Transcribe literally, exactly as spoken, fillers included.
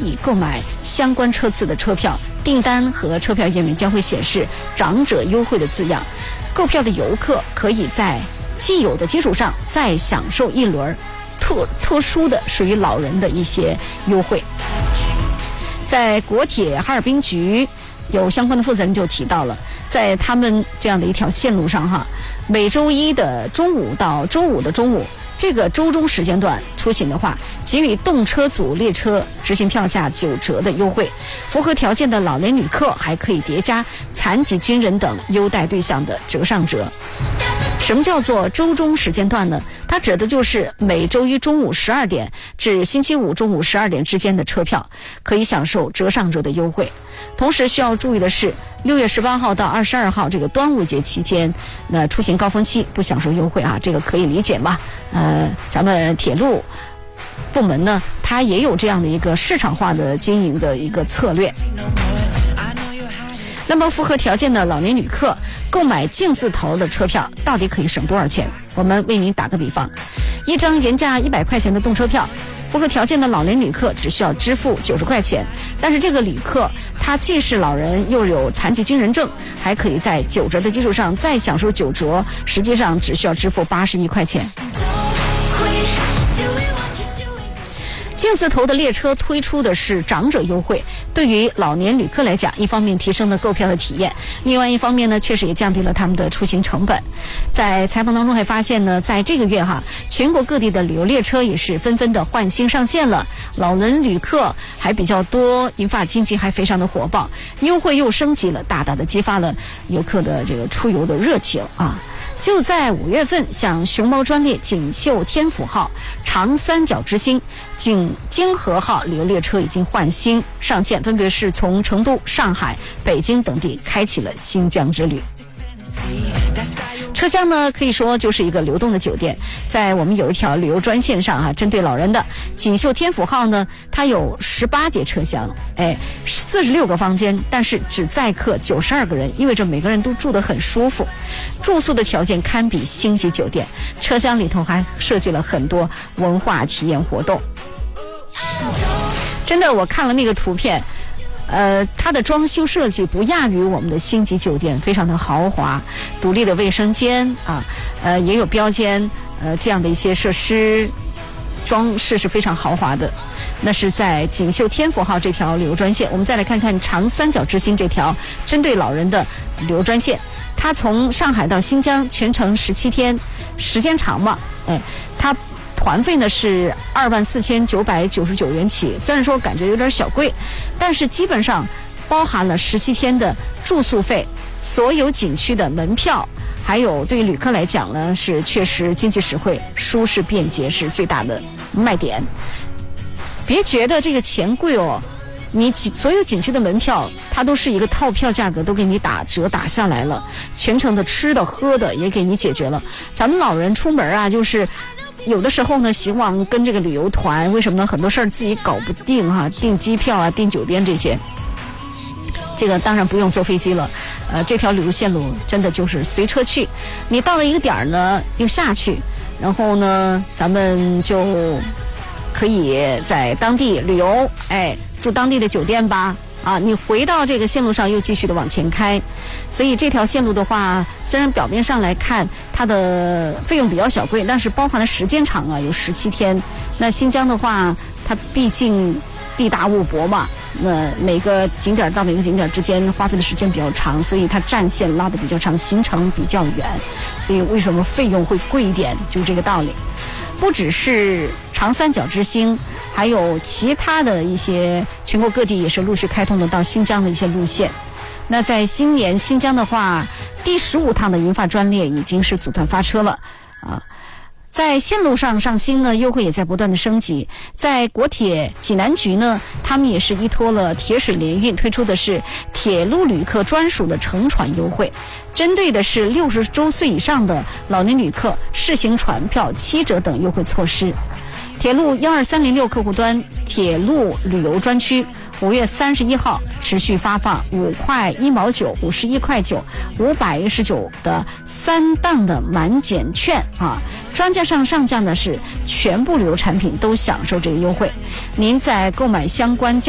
以购买相关车次的车票，订单和车票页面将会显示长者优惠的字样。购票的游客可以在既有的基础上再享受一轮特特殊的属于老人的一些优惠。在国铁哈尔滨局有相关的负责人就提到了，在他们这样的一条线路上哈，每周一的中午到周五的中午这个周中时间段出行的话，给予动车组列车执行票价九折的优惠。符合条件的老年旅客还可以叠加残疾军人等优待对象的折上折。什么叫做周中时间段呢？它指的就是每周一中午十二点至星期五中午十二点之间的车票可以享受折上折的优惠。同时需要注意的是，六月十八号到二十二号这个端午节期间，那出行高峰期不享受优惠啊，这个可以理解嘛？呃，咱们铁路部门呢，它也有这样的一个市场化的经营的一个策略。那么符合条件的老年旅客购买净字头的车票到底可以省多少钱？我们为您打个比方，一张原价一百块钱的动车票，符合条件的老年旅客只需要支付九十块钱，但是这个旅客他既是老人又有残疾军人证，还可以在九折的基础上再享受九折，实际上只需要支付八十一块钱。净字头的列车推出的是长者优惠，对于老年旅客来讲，一方面提升了购票的体验，另外一方面呢，确实也降低了他们的出行成本。在采访当中还发现呢，在这个月哈，全国各地的旅游列车也是纷纷的换新上线了，老人旅客还比较多，银发经济还非常的火爆，优惠又升级了，大大的激发了游客的这个出游的热情啊。就在五月份，像熊猫专列锦绣天府号、长三角之星、锦京河号旅游列车已经换新上线，分别是从成都、上海、北京等地开启了新疆之旅。车厢呢，可以说就是一个流动的酒店。在我们有一条旅游专线上啊，针对老人的锦绣天府号呢，它有十八节车厢，哎，四十六个房间，但是只载客九十二个人，意味着每个人都住得很舒服，住宿的条件堪比星级酒店。车厢里头还设计了很多文化体验活动。真的，我看了那个图片。呃，它的装修设计不亚于我们的星级酒店，非常的豪华，独立的卫生间啊，呃，也有标间，呃，这样的一些设施，装饰是非常豪华的。那是在锦绣天府号这条旅游专线。我们再来看看长三角之星这条针对老人的旅游专线，它从上海到新疆全程十七天，时间长嘛，哎，它团费呢是二万四千九百九十九元起，虽然说感觉有点小贵，但是基本上包含了十七天的住宿费，所有景区的门票，还有对于旅客来讲呢，是确实经济实惠、舒适便捷是最大的卖点。别觉得这个钱贵哦，你所有景区的门票它都是一个套票价格，都给你打折打下来了，全程的吃的喝的也给你解决了。咱们老人出门啊，就是有的时候呢，希望跟这个旅游团，为什么呢？很多事儿自己搞不定哈、啊，订机票啊，订酒店这些，这个当然不用坐飞机了。呃，这条旅游线路真的就是随车去，你到了一个点儿呢，又下去，然后呢，咱们就可以在当地旅游，哎，住当地的酒店吧。啊，你回到这个线路上又继续的往前开，所以这条线路的话，虽然表面上来看它的费用比较小贵，但是包含的时间长啊，有十七天。那新疆的话，它毕竟地大物博嘛，那每个景点到每个景点之间花费的时间比较长，所以它战线拉得比较长，行程比较远，所以为什么费用会贵一点，就是这个道理。不只是长三角之星，还有其他的一些全国各地也是陆续开通了到新疆的一些路线。那在今年新疆的话，第十五趟的银发专列已经是组团发车了啊。在线路上上新呢，优惠也在不断的升级。在国铁济南局呢，他们也是依托了铁水联运，推出的是铁路旅客专属的乘船优惠，针对的是六十周岁以上的老年旅客，试行船票七折等优惠措施。铁路幺二三零六客户端铁路旅游专区五月三十一号持续发放五块一毛九、五十一块九、五百一十九的三档的满减券啊！专架上上架的是全部旅游产品都享受这个优惠。您在购买相关